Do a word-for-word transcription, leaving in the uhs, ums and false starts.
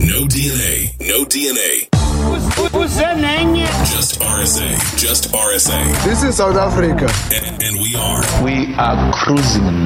No D N A. No D N A. Who's that name? Just R S A. Just R S A. This is South Africa. And, and we are. We are cruising